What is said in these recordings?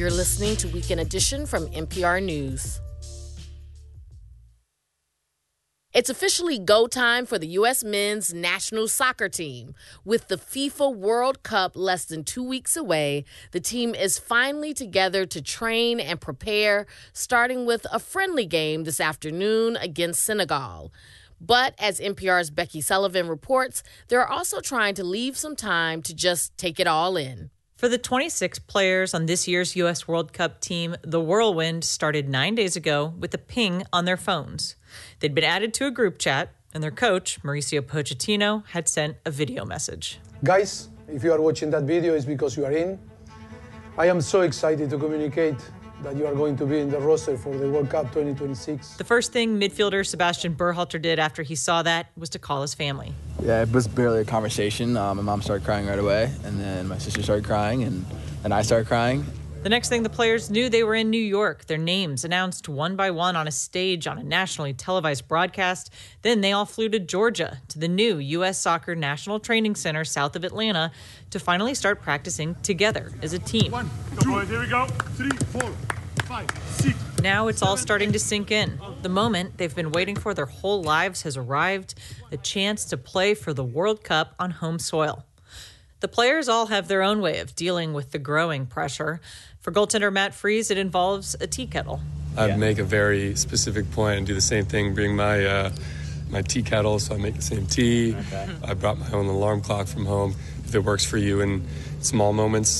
You're listening to Weekend Edition from NPR News. It's officially go time for the U.S. men's national soccer team. With the FIFA World Cup less than 2 weeks away, the team is finally together to train and prepare, starting with a friendly game this afternoon against Senegal. But as NPR's Becky Sullivan reports, they're also trying to leave some time to just take it all in. For the 26 players on this year's U.S. World Cup team, the whirlwind started 9 days ago with a ping on their phones. They'd been added to a group chat, and their coach, Mauricio Pochettino, had sent a video message. Guys, if you are watching that video, it's because you are in. I am so excited to communicate that you are going to be in the roster for the World Cup 2026. The first thing midfielder Sebastian Berhalter did after he saw that was to call his family. Yeah, it was barely a conversation. My mom started crying right away, and then my sister started crying, and then I started crying. The next thing the players knew, they were in New York, their names announced one by one on a stage on a nationally televised broadcast. Then they all flew to Georgia, to the new U.S. Soccer National Training Center south of Atlanta, to finally start practicing together as a team. 1, 2, here we go. 3, 4, 5, 6. Now it's all starting to sink in. The moment they've been waiting for their whole lives has arrived, the chance to play for the World Cup on home soil. The players all have their own way of dealing with the growing pressure. For goaltender Matt Freese, it involves a tea kettle. I make a very specific point and do the same thing, bring my tea kettle, so I make the same tea. Okay. I brought my own alarm clock from home. If it works for you in small moments,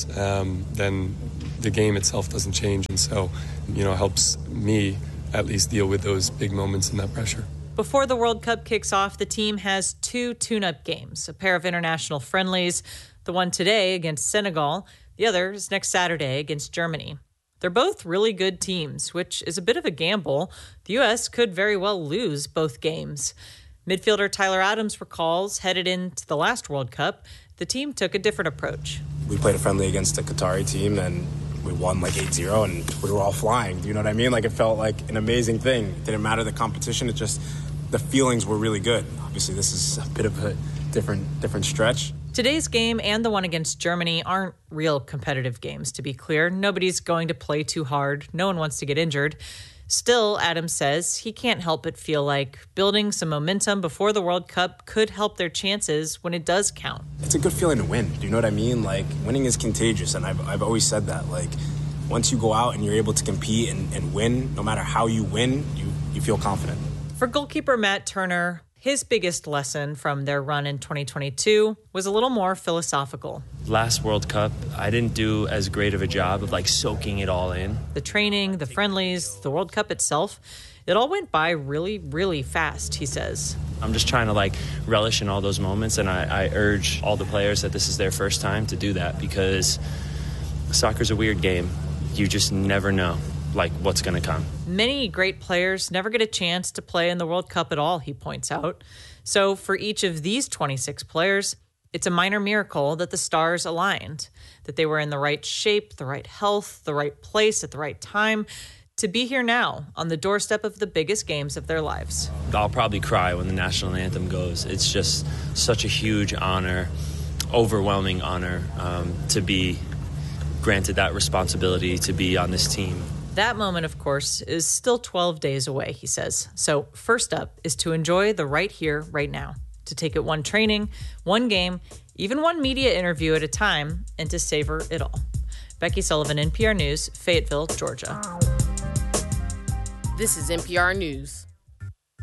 then the game itself doesn't change. And so, it helps me at least deal with those big moments and that pressure. Before the World Cup kicks off, the team has 2 tune-up games, a pair of international friendlies, the one today against Senegal, the other is next Saturday against Germany. They're both really good teams, which is a bit of a gamble. The U.S. could very well lose both games. Midfielder Tyler Adams recalls, headed into the last World Cup, the team took a different approach. We played a friendly against a Qatari team, and we won 8-0, and we were all flying. Do you know what I mean? It felt like an amazing thing. It didn't matter the competition. It just, the feelings were really good. Obviously, this is a bit of a different stretch. Today's game and the one against Germany aren't real competitive games, to be clear. Nobody's going to play too hard. No one wants to get injured. Still, Adams says he can't help but feel like building some momentum before the World Cup could help their chances when it does count. It's a good feeling to win. Do you know what I mean? Winning is contagious, and I've always said that. Once you go out and you're able to compete and win, no matter how you win, you feel confident. For goalkeeper Matt Turner, his biggest lesson from their run in 2022 was a little more philosophical. Last World Cup, I didn't do as great of a job of soaking it all in. The training, the friendlies, the World Cup itself, it all went by really, really fast, he says. I'm just trying to relish in all those moments, and I urge all the players that this is their first time to do that, because soccer's a weird game. You just never know what's going to come. Many great players never get a chance to play in the World Cup at all, he points out. So for each of these 26 players, it's a minor miracle that the stars aligned, that they were in the right shape, the right health, the right place at the right time to be here now on the doorstep of the biggest games of their lives. I'll probably cry when the national anthem goes. It's just such a huge honor, overwhelming honor, to be granted that responsibility to be on this team. That moment, of course, is still 12 days away, he says. So first up is to enjoy the right here, right now, to take it one training, one game, even one media interview at a time, and to savor it all. Becky Sullivan, NPR News, Fayetteville, Georgia. This is NPR News.